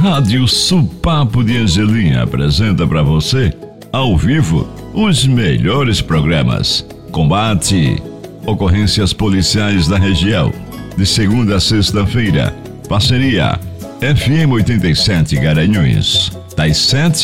Rádio Supapo de Angelim apresenta para você, ao vivo, os melhores programas. Combate, ocorrências policiais da região, de segunda a sexta-feira. Parceria FM 87 Garanhuns, das 7